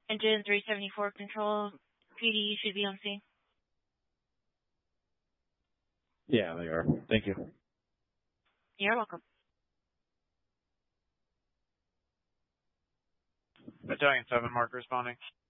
Engine 374 control. PD should be on scene. Yeah, they are. Thank you. You're welcome. Battalion 7 mark responding.